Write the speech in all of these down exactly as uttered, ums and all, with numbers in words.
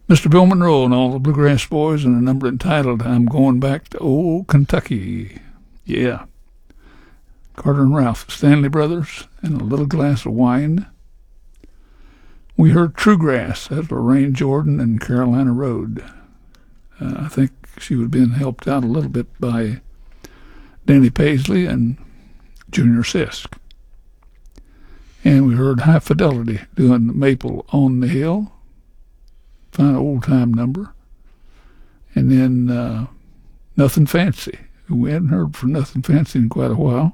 Mister Bill Monroe and all the Bluegrass Boys, and a number entitled I'm Going Back to Old Kentucky. Yeah. Carter and Ralph, Stanley Brothers, and A Little Glass of Wine. We heard True Grass. That's Lorraine Jordan and Carolina Road. Uh, I think she was being helped out a little bit by Danny Paisley and Junior Sisk. And we heard High Fidelity doing Maple on the Hill. Fine old-time number. And then uh, Nothing Fancy. We hadn't heard from Nothing Fancy in quite a while.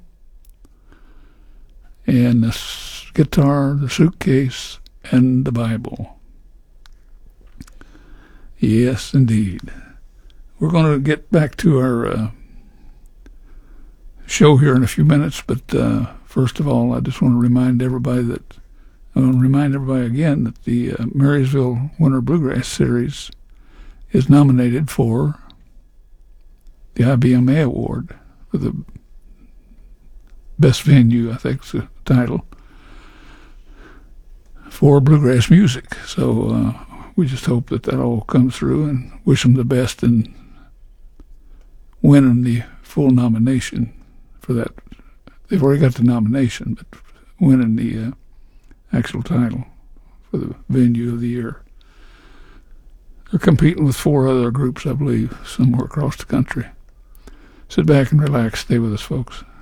And the guitar, the suitcase, and the Bible. Yes, indeed. We're going to get back to our uh, show here in a few minutes, but uh, first of all, I just want to remind everybody that I want to remind everybody again that the uh, Marysville Winter Bluegrass Series is nominated for the I B M A Award for the best venue, I think is the title, for bluegrass music. So uh, we just hope that that all comes through and wish them the best in winning the full nomination for that. They've already got the nomination, but winning the uh, actual title for the venue of the year. They're competing with four other groups, I believe, somewhere across the country. Sit back and relax. Stay with us, folks.